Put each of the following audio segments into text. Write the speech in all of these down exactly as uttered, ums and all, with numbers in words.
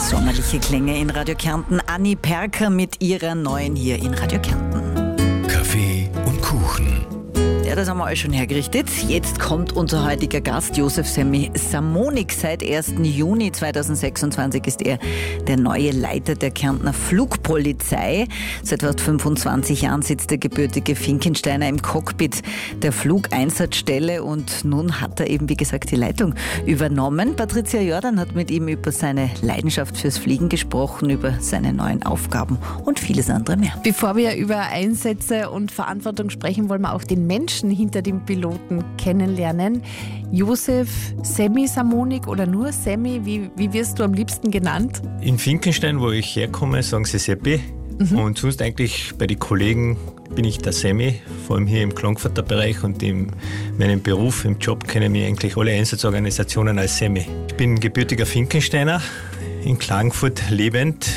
Sommerliche Klänge in Radio Kärnten. Anni Perker mit ihrer neuen hier in Radio Kärnten. Kaffee und Kuchen. Ja, das haben wir euch schon hergerichtet. Jetzt kommt unser heutiger Gast, Josef Semmi Samonik. Seit ersten Juni zweitausendsechsundzwanzig ist er der neue Leiter der Kärntner Flugpolizei. Seit fast fünfundzwanzig Jahren sitzt der gebürtige Finkensteiner im Cockpit der Flugeinsatzstelle und nun hat er eben, wie gesagt, die Leitung übernommen. Patricia Jordan hat mit ihm über seine Leidenschaft fürs Fliegen gesprochen, über seine neuen Aufgaben und vieles andere mehr. Bevor wir über Einsätze und Verantwortung sprechen, wollen wir auch den Menschen hinter dem Piloten kennenlernen. Josef Semmi Samonik oder nur Semmi, wie, wie wirst du am liebsten genannt? In Finkenstein, wo ich herkomme, sagen sie Seppi. Mhm. Und sonst eigentlich bei den Kollegen bin ich der Semmi, vor allem hier im Klagenfurter Bereich und in meinem Beruf, im Job kennen mich eigentlich alle Einsatzorganisationen als Semmi. Ich bin gebürtiger Finkensteiner, in Klagenfurt lebend.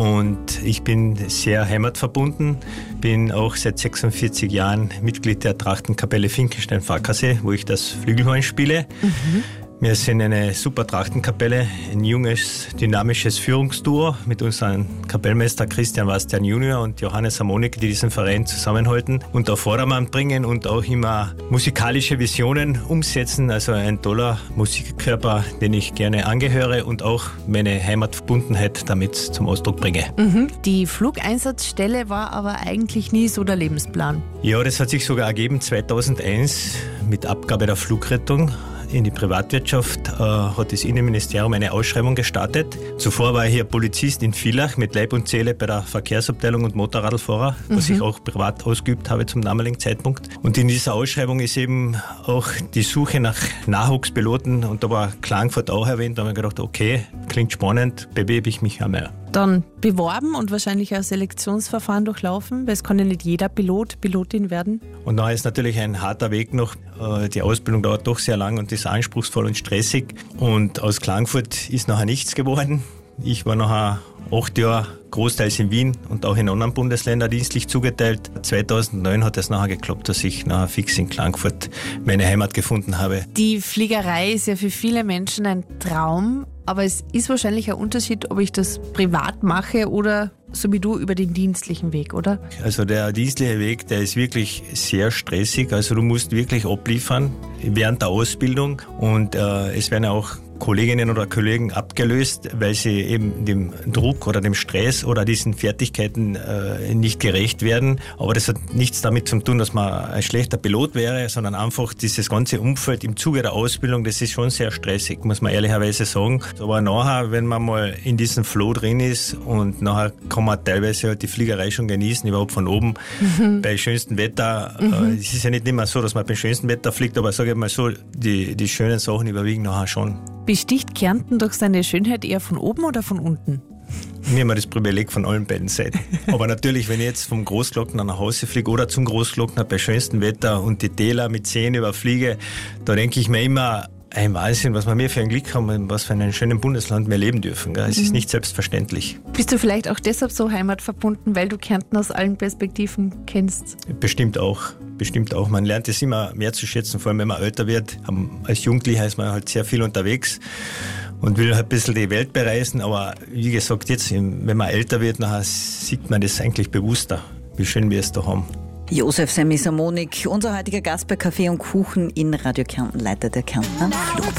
Und ich bin sehr heimatverbunden, bin auch seit sechsundvierzig Jahren Mitglied der Trachtenkapelle Finkenstein-Farkasee, wo ich das Flügelhorn spiele. Mhm. Wir sind eine super Trachtenkapelle, ein junges, dynamisches Führungsduo mit unserem Kapellmeister Christian Bastian Junior und Johannes Samonik, die diesen Verein zusammenhalten und auf Vordermann bringen und auch immer musikalische Visionen umsetzen. Also ein toller Musikkörper, den ich gerne angehöre und auch meine Heimatverbundenheit damit zum Ausdruck bringe. Mhm. Die Flugeinsatzstelle war aber eigentlich nie so der Lebensplan. Ja, das hat sich sogar ergeben zweitausendeins mit Abgabe der Flugrettung in die Privatwirtschaft äh, hat das Innenministerium eine Ausschreibung gestartet. Zuvor war ich hier Polizist in Villach mit Leib und Seele bei der Verkehrsabteilung und Motorradlfahrer, mhm. was ich auch privat ausgeübt habe zum damaligen Zeitpunkt. Und in dieser Ausschreibung ist eben auch die Suche nach Nachwuchspiloten und da war Klagenfurt auch erwähnt. Da habe ich gedacht, okay, klingt spannend, bewerbe ich mich einmal. Dann beworben und wahrscheinlich ein Selektionsverfahren durchlaufen, weil es kann ja nicht jeder Pilot, Pilotin werden. Und da ist natürlich ein harter Weg noch. Die Ausbildung dauert doch sehr lang und ist anspruchsvoll und stressig. Und aus Klagenfurt ist nachher nichts geworden. Ich war nachher acht Jahre großteils in Wien und auch in anderen Bundesländern dienstlich zugeteilt. zweitausendneun hat es nachher geklappt, dass ich nachher fix in Klagenfurt meine Heimat gefunden habe. Die Fliegerei ist ja für viele Menschen ein Traum, aber es ist wahrscheinlich ein Unterschied, ob ich das privat mache oder so wie du über den dienstlichen Weg, oder? Also der dienstliche Weg, der ist wirklich sehr stressig. Also du musst wirklich abliefern während der Ausbildung und äh, es werden ja auch Kolleginnen oder Kollegen abgelöst, weil sie eben dem Druck oder dem Stress oder diesen Fertigkeiten äh, nicht gerecht werden. Aber das hat nichts damit zu tun, dass man ein schlechter Pilot wäre, sondern einfach dieses ganze Umfeld im Zuge der Ausbildung, das ist schon sehr stressig, muss man ehrlicherweise sagen. Aber nachher, wenn man mal in diesem Flow drin ist und nachher kann man teilweise halt die Fliegerei schon genießen, überhaupt von oben, mhm. bei schönstem Wetter. Mhm. Äh, es ist ja nicht immer so, dass man beim schönsten Wetter fliegt, aber sage ich mal so, die, die schönen Sachen überwiegen nachher schon. Besticht Kärnten durch seine Schönheit eher von oben oder von unten? Wir haben das Privileg von allen beiden Seiten. Aber natürlich, wenn ich jetzt vom Großglockner nach Hause fliege oder zum Großglockner bei schönstem Wetter und die Täler mit Seen überfliege, da denke ich mir immer, ein Wahnsinn, was wir mir für ein Glück haben und was für einen schönen Bundesland wir leben dürfen. Gell? Es ist nicht selbstverständlich. Bist du vielleicht auch deshalb so heimatverbunden, weil du Kärnten aus allen Perspektiven kennst? Bestimmt auch. Bestimmt auch. Man lernt es immer mehr zu schätzen, vor allem wenn man älter wird. Als Jugendlicher ist man halt sehr viel unterwegs und will halt ein bisschen die Welt bereisen. Aber wie gesagt, jetzt, wenn man älter wird, nachher sieht man das eigentlich bewusster, wie schön wir es da haben. Josef Semmi Samonik, unser heutiger Gast bei Kaffee und Kuchen in Radio Kärnten, Leiter der Kärntner Flugpolizei.